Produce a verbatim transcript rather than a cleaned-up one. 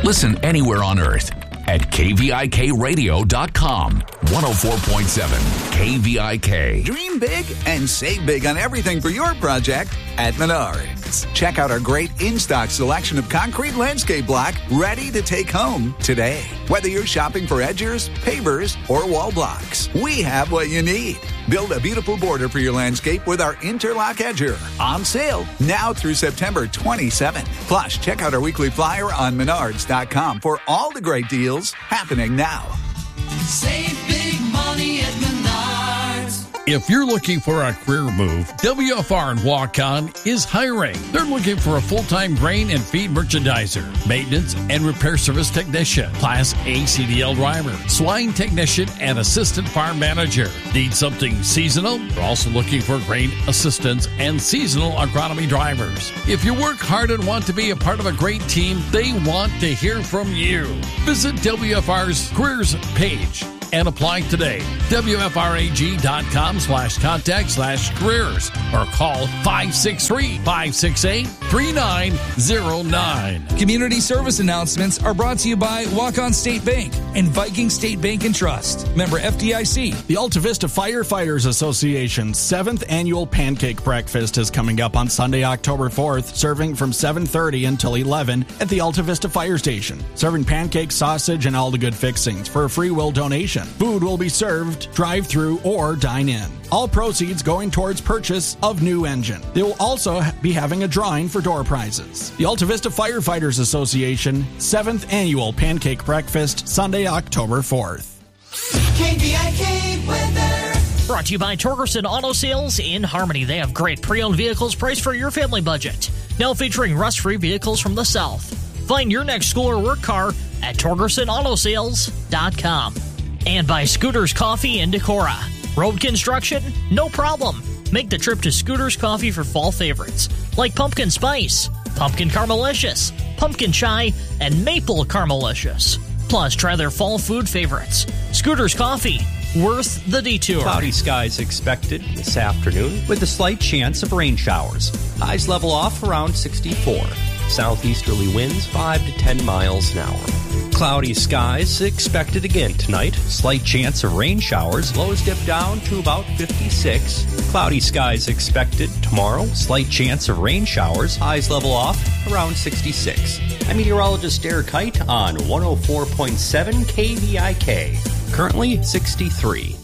Listen anywhere on earth at K V I K radio dot com. one oh four point seven K V I K. Dream big and save big on everything for your project at Menards. Check out our great in-stock selection of concrete landscape block ready to take home today. Whether you're shopping for edgers, pavers, or wall blocks, we have what you need. Build a beautiful border for your landscape with our Interlock Edger. On sale now through September twenty-seventh. Plus, check out our weekly flyer on Menards dot com for all the great deals happening now. Save big money at Menards. If you're looking for a career move, W F R and Walk-On is hiring. They're looking for a full-time grain and feed merchandiser, maintenance and repair service technician, Class A C D L driver, swine technician, and assistant farm manager. Need something seasonal? They're also looking for grain assistants and seasonal agronomy drivers. If you work hard and want to be a part of a great team, they want to hear from you. Visit W F R's careers page and apply today. W F R A G dot com slash contact slash careers or call five six three, five six eight, three nine zero nine. Community service announcements are brought to you by Walk-On State Bank and Viking State Bank and Trust. Member F D I C. The Alta Vista Firefighters Association's seventh annual Pancake Breakfast is coming up on Sunday, October fourth, serving from seven thirty until eleven at the Alta Vista Fire Station. Serving pancakes, sausage, and all the good fixings for a free will donation. Food will be served drive-through or dine-in. All proceeds going towards purchase of new engine. They will also be having a drawing for door prizes. The Alta Vista Firefighters Association seventh Annual Pancake Breakfast, Sunday, October fourth. K V I K weather. Brought to you by Torgerson Auto Sales in Harmony. They have great pre-owned vehicles priced for your family budget. Now featuring rust-free vehicles from the South. Find your next school or work car at Torgerson Auto Sales dot com. And by Scooters Coffee in Decorah. Road construction? No problem. Make the trip to Scooters Coffee for fall favorites like pumpkin spice, pumpkin caramelicious, pumpkin chai, and maple caramelicious. Plus, try their fall food favorites. Scooters Coffee, worth the detour. Cloudy skies expected this afternoon with a slight chance of rain showers. Highs level off around sixty-four. Southeasterly winds five to ten miles an hour. Cloudy skies expected again tonight. Slight chance of rain showers. Lows dip down to about fifty-six. Cloudy skies expected tomorrow. Slight chance of rain showers. Highs level off around sixty-six. I'm meteorologist Derek Height on one oh four point seven K V I K. Currently sixty-three.